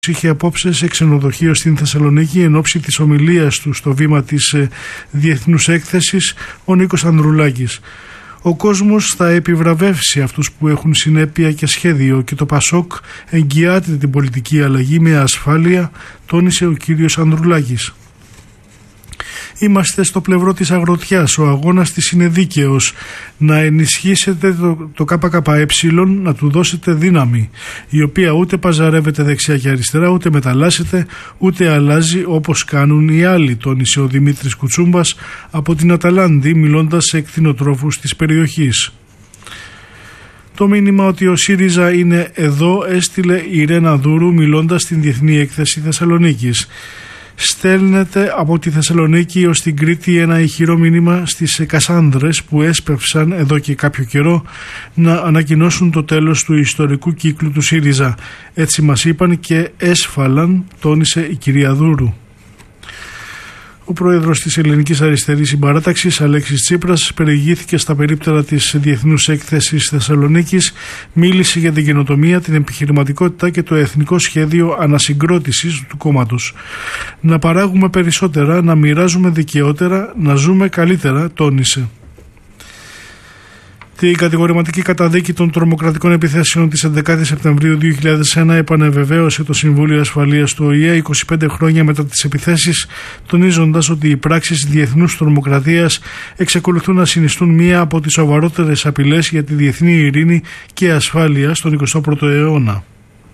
είχε απόψε σε ξενοδοχείο στην Θεσσαλονίκη εν ώψη της ομιλίας του στο βήμα της Διεθνούς Έκθεσης ο Νίκος Ανδρουλάκης. Ο κόσμος θα επιβραβεύσει αυτούς που έχουν συνέπεια και σχέδιο και το ΠΑΣΟΚ εγγυάται την πολιτική αλλαγή με ασφάλεια, τόνισε ο κύριος Ανδρουλάκης. Είμαστε στο πλευρό της αγροτιάς, ο αγώνας της είναι δίκαιος. Να ενισχύσετε το ΚΚΕ, να του δώσετε δύναμη, η οποία ούτε παζαρεύεται δεξιά και αριστερά, ούτε μεταλλάσσεται, ούτε αλλάζει όπως κάνουν οι άλλοι, τόνισε ο Δημήτρης Κουτσούμπας από την Αταλάντη, μιλώντας σε κτηνοτρόφους της περιοχής. Το μήνυμα ότι ο ΣΥΡΙΖΑ είναι εδώ έστειλε η Ρένα Δούρου μιλώντας στην Διεθνή Έκθεση Θεσσαλονίκης. Στέλνεται από τη Θεσσαλονίκη ως την Κρήτη ένα ηχηρό μήνυμα στις Κασάνδρες που έσπευσαν εδώ και κάποιο καιρό να ανακοινώσουν το τέλος του ιστορικού κύκλου του ΣΥΡΙΖΑ. Έτσι μας είπαν και έσφαλαν, τόνισε η κυρία Δούρου. Ο πρόεδρος της Ελληνικής Αριστερής Συμπαράταξης, Αλέξης Τσίπρας, περιηγήθηκε στα περίπτερα της Διεθνούς Έκθεσης Θεσσαλονίκης, μίλησε για την καινοτομία, την επιχειρηματικότητα και το εθνικό σχέδιο ανασυγκρότησης του κόμματος. Να παράγουμε περισσότερα, να μοιράζουμε δικαιότερα, να ζούμε καλύτερα, τόνισε. Την κατηγορηματική καταδίκη των τρομοκρατικών επιθέσεων της 11 Σεπτεμβρίου 2001 επανεβεβαίωσε το Συμβούλιο Ασφαλείας του ΟΗΕ 25 χρόνια μετά τις επιθέσεις, τονίζοντας ότι οι πράξεις διεθνούς τρομοκρατίας εξακολουθούν να συνιστούν μία από τις σοβαρότερες απειλές για τη διεθνή ειρήνη και ασφάλεια στον 21ο αιώνα.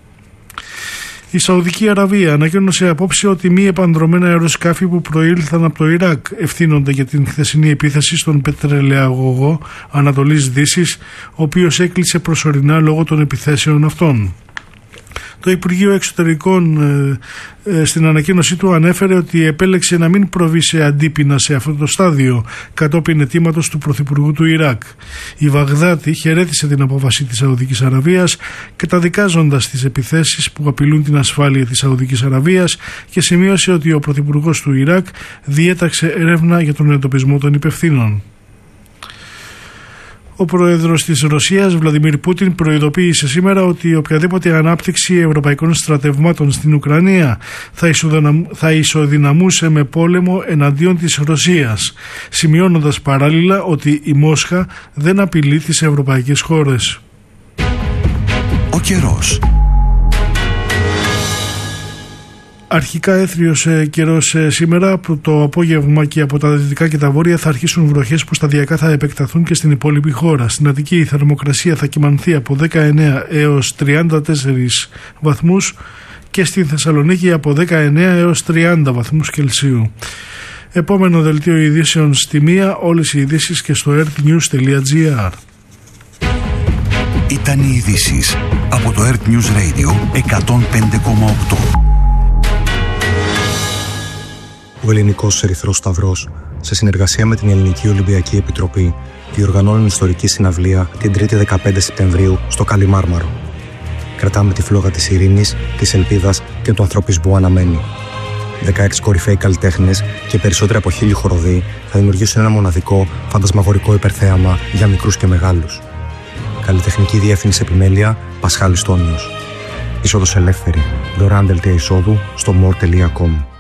Η Σαουδική Αραβία ανακοίνωσε απόψε ότι μη επανδρωμένα αεροσκάφη που προήλθαν από το Ιράκ ευθύνονται για την χθεσινή επίθεση στον πετρελαιαγωγό Ανατολής Δύσης, ο οποίος έκλεισε προσωρινά λόγω των επιθέσεων αυτών. Το Υπουργείο Εξωτερικών στην ανακοίνωσή του ανέφερε ότι επέλεξε να μην προβεί σε αντίπεινα σε αυτό το στάδιο κατόπιν αιτήματος του Πρωθυπουργού του Ιράκ. Η Βαγδάτη χαιρέτησε την απόφαση της Σαουδικής Αραβίας, καταδικάζοντας τις επιθέσεις που απειλούν την ασφάλεια της Σαουδικής Αραβίας και σημείωσε ότι ο Πρωθυπουργός του Ιράκ διέταξε έρευνα για τον εντοπισμό των υπευθύνων. Ο πρόεδρος της Ρωσίας, Βλαντιμίρ Πούτιν, προειδοποίησε σήμερα ότι οποιαδήποτε ανάπτυξη ευρωπαϊκών στρατευμάτων στην Ουκρανία θα ισοδυναμούσε με πόλεμο εναντίον της Ρωσίας, σημειώνοντας παράλληλα ότι η Μόσχα δεν απειλεί τις ευρωπαϊκές χώρες. Ο καιρός. Αρχικά έθριος καιρός σήμερα, από το απόγευμα και από τα δυτικά και τα βόρεια θα αρχίσουν βροχές που σταδιακά θα επεκταθούν και στην υπόλοιπη χώρα. Στην Αττική η θερμοκρασία θα κυμανθεί από 19 έως 34 βαθμούς και στην Θεσσαλονίκη από 19 έως 30 βαθμούς Κελσίου. Επόμενο δελτίο ειδήσεων στη 1, όλες οι ειδήσεις και στο earthnews.gr. Ήταν οι ειδήσεις από το Earth News Radio 105,8. Ο Ελληνικός Ερυθρός Σταυρός, σε συνεργασία με την Ελληνική Ολυμπιακή Επιτροπή, διοργανώνουν ιστορική συναυλία την 3η 15 Σεπτεμβρίου στο Καλιμάρμαρο. Κρατάμε τη φλόγα της ειρήνης, της ελπίδας και του ανθρωπισμού που αναμένει. 16 κορυφαίοι καλλιτέχνες και περισσότεροι από 1000 χοροδοί θα δημιουργήσουν ένα μοναδικό, φαντασμαγορικό υπερθέαμα για μικρούς και μεγάλους. Καλλιτεχνική διεύθυνση επιμέλεια Πασχάλης Τόνιος. Είσοδος ελεύθερη. Δωρεάν δελτία εισόδου στο more.com.